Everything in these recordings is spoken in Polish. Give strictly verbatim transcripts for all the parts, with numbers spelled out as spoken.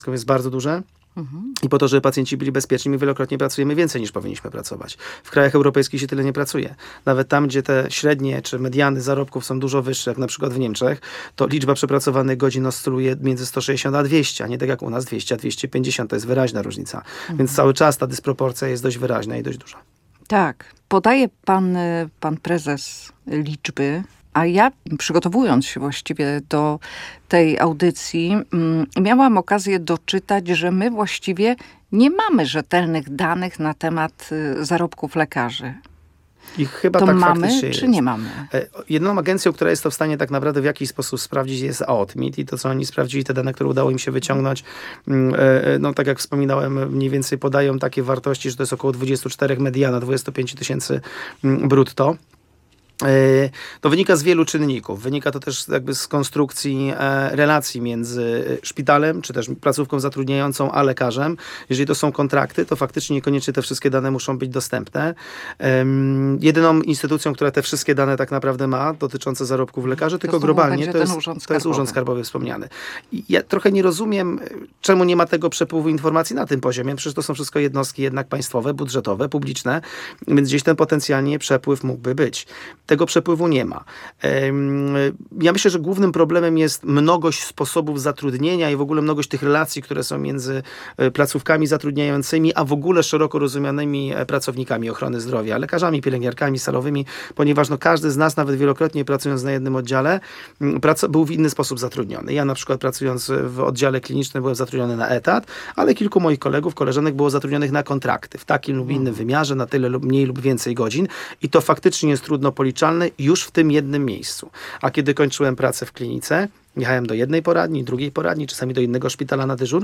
jest bardzo duże. Mhm. I po to, żeby pacjenci byli bezpieczni, my wielokrotnie pracujemy więcej niż powinniśmy pracować. W krajach europejskich się tyle nie pracuje. Nawet tam, gdzie te średnie czy mediany zarobków są dużo wyższe, jak na przykład w Niemczech, to liczba przepracowanych godzin oscyluje między sto sześćdziesiąt a dwieście, a nie tak jak u nas dwieście a dwieście pięćdziesiąt. To jest wyraźna różnica. Mhm. Więc cały czas ta dysproporcja jest dość wyraźna i dość duża. Tak. Podaje pan, pan prezes liczby, a ja przygotowując się właściwie do tej audycji, miałam okazję doczytać, że my właściwie nie mamy rzetelnych danych na temat zarobków lekarzy. I chyba to tak mamy, faktycznie czy jest. nie mamy? Jedną agencją, która jest to w stanie tak naprawdę w jakiś sposób sprawdzić, jest A O T M I T i to, co oni sprawdzili, te dane, które udało im się wyciągnąć, no tak jak wspominałem, mniej więcej podają takie wartości, że to jest około dwadzieścia cztery mediana, dwadzieścia pięć tysięcy brutto. To wynika z wielu czynników. Wynika to też jakby z konstrukcji e, relacji między szpitalem, czy też placówką zatrudniającą, a lekarzem. Jeżeli to są kontrakty, to faktycznie niekoniecznie te wszystkie dane muszą być dostępne. Um, jedyną instytucją, która te wszystkie dane tak naprawdę ma, dotyczące zarobków lekarzy, to tylko globalnie, to jest, to jest Urząd Skarbowy wspomniany. I ja trochę nie rozumiem, czemu nie ma tego przepływu informacji na tym poziomie. Przecież to są wszystko jednostki jednak państwowe, budżetowe, publiczne, więc gdzieś ten potencjalnie przepływ mógłby być. Tego przepływu nie ma. Ja myślę, że głównym problemem jest mnogość sposobów zatrudnienia i w ogóle mnogość tych relacji, które są między placówkami zatrudniającymi, a w ogóle szeroko rozumianymi pracownikami ochrony zdrowia, lekarzami, pielęgniarkami salowymi, ponieważ no, każdy z nas, nawet wielokrotnie pracując na jednym oddziale, prac- był w inny sposób zatrudniony. Ja na przykład pracując w oddziale klinicznym byłem zatrudniony na etat, ale kilku moich kolegów, koleżanek było zatrudnionych na kontrakty w takim lub innym wymiarze, na tyle lub mniej lub więcej godzin i to faktycznie jest trudno policzalne już w tym jednym miejscu. A kiedy kończyłem pracę w klinice, jechałem do jednej poradni, drugiej poradni, czasami do innego szpitala na dyżur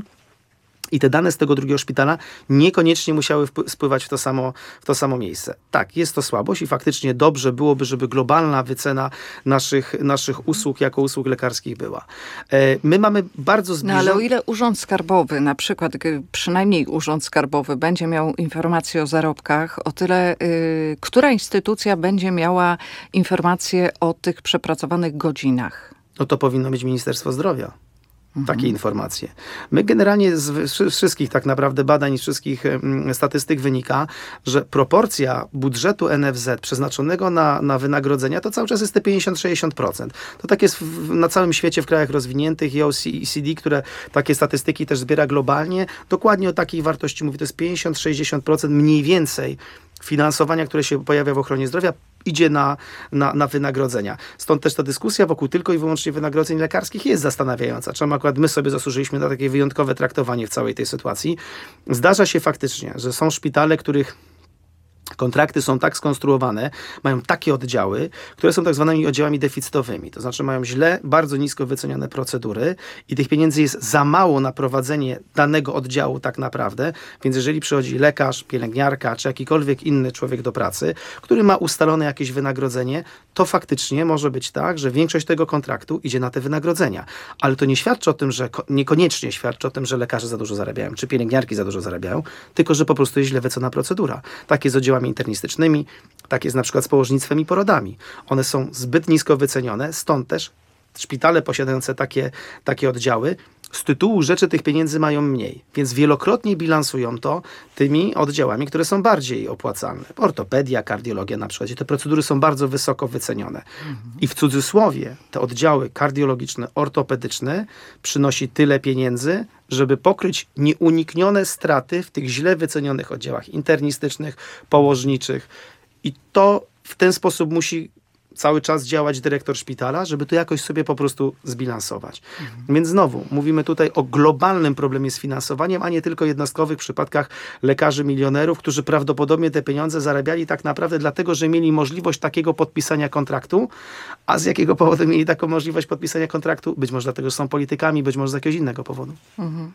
i te dane z tego drugiego szpitala niekoniecznie musiały wpł- spływać w to samo, w to samo miejsce. Tak, jest to słabość i faktycznie dobrze byłoby, żeby globalna wycena naszych, naszych usług jako usług lekarskich była. E, my mamy bardzo zbliżone... No ale o ile Urząd Skarbowy, na przykład przynajmniej Urząd Skarbowy będzie miał informacje o zarobkach, o tyle y, która instytucja będzie miała informacje o tych przepracowanych godzinach? No to powinno być Ministerstwo Zdrowia. Takie informacje. My generalnie z, z wszystkich tak naprawdę badań i z wszystkich mm, statystyk wynika, że proporcja budżetu N F Z przeznaczonego na, na wynagrodzenia to cały czas jest te pięćdziesiąt do sześćdziesięciu procent. To tak jest w, na całym świecie, w krajach rozwiniętych i O E C D, które takie statystyki też zbiera globalnie. Dokładnie o takiej wartości mówi. To jest pięćdziesiąt do sześćdziesięciu procent mniej więcej finansowania, które się pojawia w ochronie zdrowia, idzie na, na, na wynagrodzenia. Stąd też ta dyskusja wokół tylko i wyłącznie wynagrodzeń lekarskich jest zastanawiająca. Czemu akurat my sobie zasłużyliśmy na takie wyjątkowe traktowanie w całej tej sytuacji. Zdarza się faktycznie, że są szpitale, których kontrakty są tak skonstruowane, mają takie oddziały, które są tak zwanymi oddziałami deficytowymi. To znaczy mają źle, bardzo nisko wycenione procedury i tych pieniędzy jest za mało na prowadzenie danego oddziału tak naprawdę, więc jeżeli przychodzi lekarz, pielęgniarka czy jakikolwiek inny człowiek do pracy, który ma ustalone jakieś wynagrodzenie, to faktycznie może być tak, że większość tego kontraktu idzie na te wynagrodzenia. Ale to nie świadczy o tym, że niekoniecznie świadczy o tym, że lekarze za dużo zarabiają, czy pielęgniarki za dużo zarabiają, tylko że po prostu jest źle wyceniona procedura. Tak jest z oddziałami internistycznymi, tak jest na przykład z położnictwem i porodami. One są zbyt nisko wycenione, stąd też szpitale posiadające takie, takie oddziały z tytułu rzeczy tych pieniędzy mają mniej, więc wielokrotnie bilansują to tymi oddziałami, które są bardziej opłacalne. Ortopedia, kardiologia na przykład, gdzie te procedury są bardzo wysoko wycenione. Mhm. I w cudzysłowie te oddziały kardiologiczne, ortopedyczne przynosi tyle pieniędzy, żeby pokryć nieuniknione straty w tych źle wycenionych oddziałach internistycznych, położniczych. I to w ten sposób musi cały czas działać dyrektor szpitala, żeby to jakoś sobie po prostu zbilansować. Mhm. Więc znowu, mówimy tutaj o globalnym problemie z finansowaniem, a nie tylko jednostkowych przypadkach lekarzy milionerów, którzy prawdopodobnie te pieniądze zarabiali tak naprawdę dlatego, że mieli możliwość takiego podpisania kontraktu, a z jakiego powodu mieli taką możliwość podpisania kontraktu? Być może dlatego, że są politykami, być może z jakiegoś innego powodu. Mhm.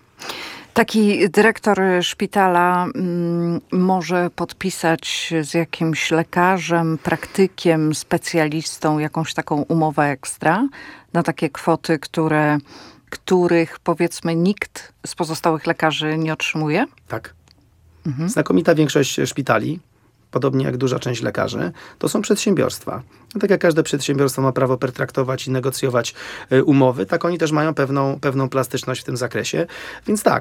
Taki dyrektor szpitala mm, może podpisać z jakimś lekarzem, praktykiem, specjalistą jakąś taką umowę ekstra na takie kwoty, które, których powiedzmy nikt z pozostałych lekarzy nie otrzymuje? Tak. Mhm. Znakomita większość szpitali podobnie jak duża część lekarzy, to są przedsiębiorstwa. No tak jak każde przedsiębiorstwo ma prawo pertraktować i negocjować y, umowy, tak oni też mają pewną, pewną plastyczność w tym zakresie. Więc tak,